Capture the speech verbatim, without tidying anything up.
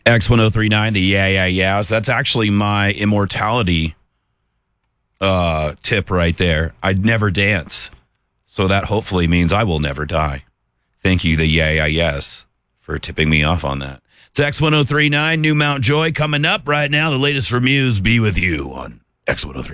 X one oh three nine, the yeah, yeah, yeahs. That's actually my immortality uh, tip right there. I'd never dance. So that hopefully means I will never die. Thank you, the yeah, yeah, yes, for tipping me off on that. It's X one oh three nine, New Mount Joy coming up right now. The latest from Muse, Be With You on X one oh three.